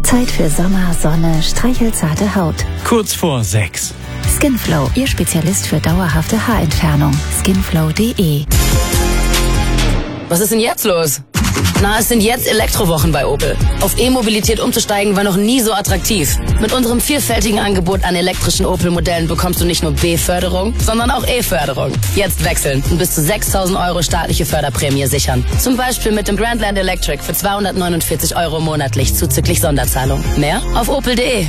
Zeit für Sommer, Sonne, streichelzarte Haut. Kurz vor 6. Skinflow, Ihr Spezialist für dauerhafte Haarentfernung. Skinflow.de. Was ist denn jetzt los? Na, es sind jetzt Elektrowochen bei Opel. Auf E-Mobilität umzusteigen war noch nie so attraktiv. Mit unserem vielfältigen Angebot an elektrischen Opel-Modellen bekommst du nicht nur B-Förderung, sondern auch E-Förderung. Jetzt wechseln und bis zu 6.000 € staatliche Förderprämie sichern. Zum Beispiel mit dem Grandland Electric für 249 € monatlich zuzüglich Sonderzahlung. Mehr auf opel.de.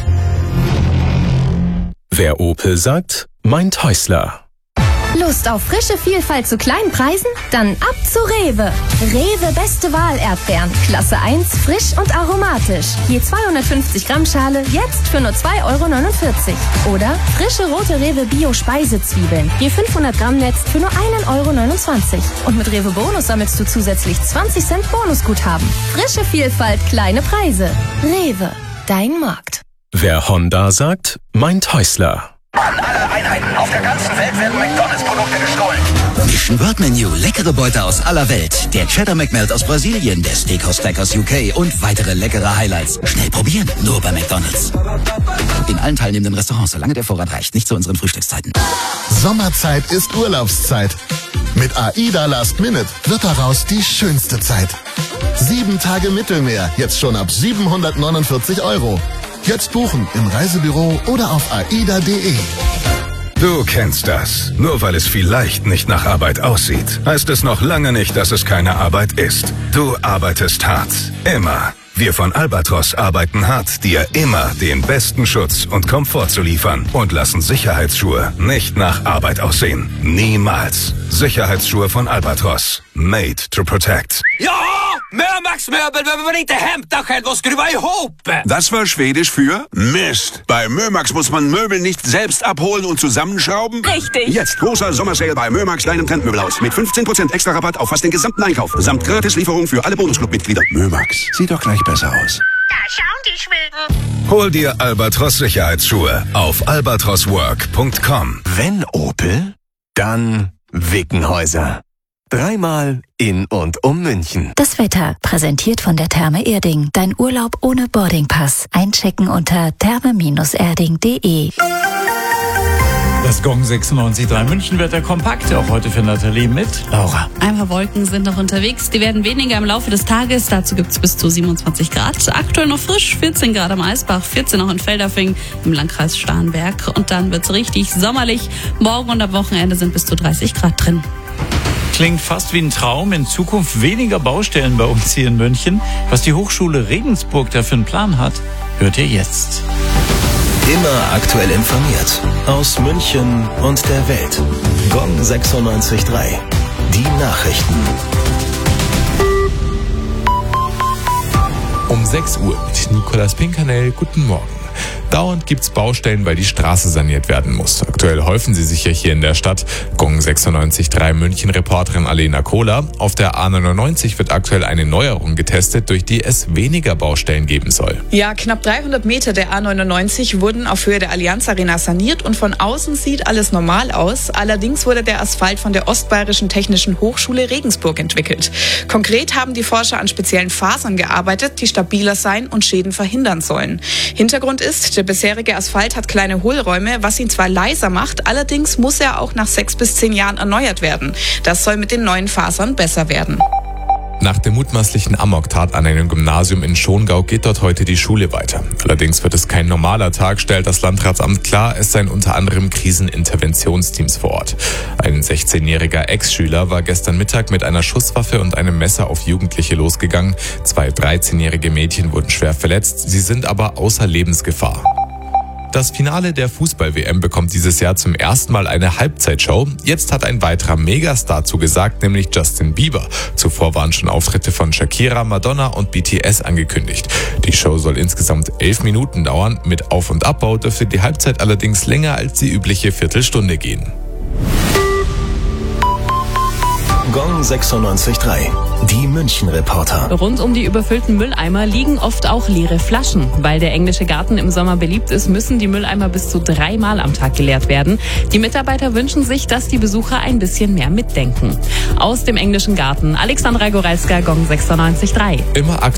Wer Opel sagt, meint Häusler. Lust auf frische Vielfalt zu kleinen Preisen? Dann ab zu Rewe. Rewe beste Wahl Erdbeeren. Klasse 1, frisch und aromatisch. Je 250 Gramm Schale, jetzt für nur 2,49 €. Oder frische rote Rewe Bio Speisezwiebeln. Je 500 Gramm Netz für nur 1,29 €. Und mit Rewe Bonus sammelst du zusätzlich 20 Cent Bonusguthaben. Frische Vielfalt, kleine Preise. Rewe, dein Markt. Wer Honda sagt, meint Häusler. An alle Einheiten auf der ganzen Welt werden McDonalds-Produkte gestohlen. Mission World Menu, leckere Beute aus aller Welt. Der Cheddar McMelt aus Brasilien, der Steakhouse Stack aus UK und weitere leckere Highlights. Schnell probieren, nur bei McDonalds. In allen teilnehmenden Restaurants, solange der Vorrat reicht, nicht zu unseren Frühstückszeiten. Sommerzeit ist Urlaubszeit. Mit AIDA Last Minute wird daraus die schönste Zeit. 7 Tage Mittelmeer, jetzt schon ab 749 €. Jetzt buchen im Reisebüro oder auf aida.de. Du kennst das. Nur weil es vielleicht nicht nach Arbeit aussieht, heißt es noch lange nicht, dass es keine Arbeit ist. Du arbeitest hart. Immer. Wir von Albatros arbeiten hart, dir immer den besten Schutz und Komfort zu liefern und lassen Sicherheitsschuhe nicht nach Arbeit aussehen. Niemals. Sicherheitsschuhe von Albatros. Made to protect. Ja, Mömax-Möbel, wenn man inte hämta själv och skruva ihop. Das war Schwedisch für Mist. Bei Mömax muss man Möbel nicht selbst abholen und zusammenschrauben. Richtig. Jetzt großer Sommersale bei Mömax Klein- und Trendmöbelhaus mit 15% extra Rabatt auf fast den gesamten Einkauf. Samt Gratislieferung für alle Bonusclub-Mitglieder. Mömax. Sieht doch gleich besser aus. Da schauen die Schweden. Hol dir Albatros Sicherheitsschuhe auf albatroswork.com. Wenn Opel, dann Wickenhäuser. 3-mal in und um München. Das Wetter, präsentiert von der Therme Erding. Dein Urlaub ohne Boardingpass. Einchecken unter therme-erding.de. Das Gong 96.3 München-Wetter kompakt, auch heute für Nathalie mit Laura. Ein paar Wolken sind noch unterwegs, die werden weniger im Laufe des Tages, dazu gibt es bis zu 27 Grad. Aktuell noch frisch, 14 Grad am Eisbach, 14 noch in Feldafing im Landkreis Starnberg und dann wird's richtig sommerlich. Morgen und am Wochenende sind bis zu 30 Grad drin. Klingt fast wie ein Traum, in Zukunft weniger Baustellen bei uns hier in München. Was die Hochschule Regensburg da für einen Plan hat, hört ihr jetzt. Immer aktuell informiert. Aus München und der Welt. Gong 96.3. Die Nachrichten. Um 6 Uhr mit Nicolas Pinkernell. Guten Morgen. Dauernd gibt's Baustellen, weil die Straße saniert werden muss. Aktuell häufen sie sich ja hier in der Stadt. Gong 96.3 München-Reporterin Alena Kohler. Auf der A99 wird aktuell eine Neuerung getestet, durch die es weniger Baustellen geben soll. Ja, knapp 300 Meter der A99 wurden auf Höhe der Allianz Arena saniert und von außen sieht alles normal aus. Allerdings wurde der Asphalt von der Ostbayerischen Technischen Hochschule Regensburg entwickelt. Konkret haben die Forscher an speziellen Fasern gearbeitet, die stabiler sein und Schäden verhindern sollen. Hintergrund ist, der bisherige Asphalt hat kleine Hohlräume, was ihn zwar leiser macht, allerdings muss er auch nach 6 bis 10 Jahren erneuert werden. Das soll mit den neuen Fasern besser werden. Nach der mutmaßlichen Amoktat an einem Gymnasium in Schongau geht dort heute die Schule weiter. Allerdings wird es kein normaler Tag, stellt das Landratsamt klar. Es seien unter anderem Kriseninterventionsteams vor Ort. Ein 16-jähriger Ex-Schüler war gestern Mittag mit einer Schusswaffe und einem Messer auf Jugendliche losgegangen. 2 13-jährige Mädchen wurden schwer verletzt, sie sind aber außer Lebensgefahr. Das Finale der Fußball-WM bekommt dieses Jahr zum ersten Mal eine Halbzeitshow. Jetzt hat ein weiterer Megastar zugesagt, nämlich Justin Bieber. Zuvor waren schon Auftritte von Shakira, Madonna und BTS angekündigt. Die Show soll insgesamt 11 Minuten dauern. Mit Auf- und Abbau dürfte die Halbzeit allerdings länger als die übliche Viertelstunde gehen. Gong 96.3. Die München-Reporter. Rund um die überfüllten Mülleimer liegen oft auch leere Flaschen. Weil der englische Garten im Sommer beliebt ist, müssen die Mülleimer bis zu 3-mal am Tag geleert werden. Die Mitarbeiter wünschen sich, dass die Besucher ein bisschen mehr mitdenken. Aus dem englischen Garten, Alexandra Goralska, Gong 96.3. Immer